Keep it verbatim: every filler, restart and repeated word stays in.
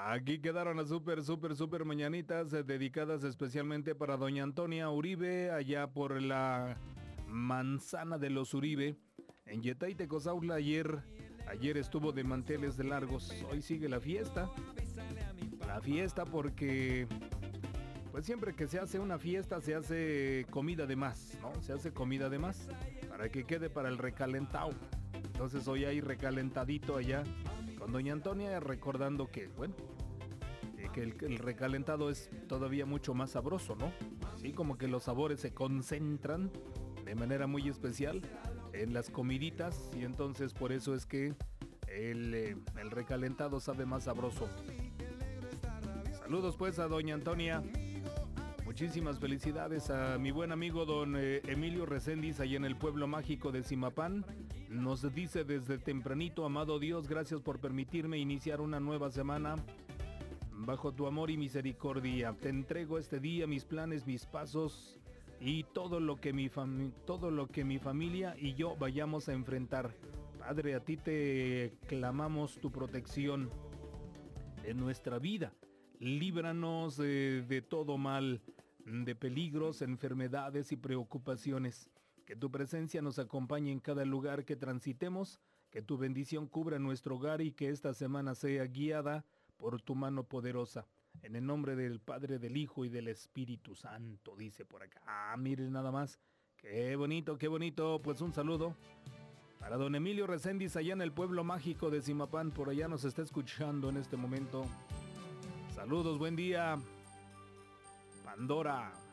Aquí quedaron las súper, súper, súper mañanitas eh, dedicadas especialmente para doña Antonia Uribe, allá por la manzana de los Uribe, en Yetay, Tecozautla. Ayer, ayer estuvo de manteles de largos, hoy sigue la fiesta. La fiesta porque, pues siempre que se hace una fiesta se hace comida de más, ¿no? Se hace comida de más para que quede para el recalentado. Entonces hoy hay recalentadito allá con doña Antonia, recordando que, bueno, que el, el recalentado es todavía mucho más sabroso, ¿no? Sí, como que los sabores se concentran de manera muy especial en las comiditas y entonces por eso es que el, eh, el recalentado sabe más sabroso. Saludos pues a doña Antonia. Muchísimas felicidades a mi buen amigo don eh, Emilio Reséndiz, allá en el pueblo mágico de Zimapán. Nos dice desde tempranito: amado Dios, gracias por permitirme iniciar una nueva semana bajo tu amor y misericordia. Te entrego este día mis planes, mis pasos y todo lo que mi fami- todo lo que mi familia y yo vayamos a enfrentar. Padre, a ti te clamamos tu protección en nuestra vida. Líbranos eh, de todo mal, de peligros, enfermedades y preocupaciones. Que tu presencia nos acompañe en cada lugar que transitemos, que tu bendición cubra nuestro hogar y que esta semana sea guiada por tu mano poderosa. En el nombre del Padre, del Hijo y del Espíritu Santo, dice por acá. Ah, miren nada más. Qué bonito, qué bonito. Pues un saludo para don Emilio Reséndiz, allá en el pueblo mágico de Zimapán. Por allá nos está escuchando en este momento. Saludos, buen día. Pandora.